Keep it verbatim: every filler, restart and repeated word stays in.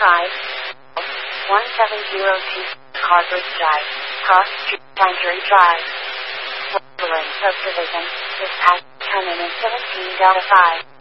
five, one seven zero two, Carbridge Drive, Cross Street, Tangery Drive. Subdivision, dispatch ten minutes seventeen Delta five.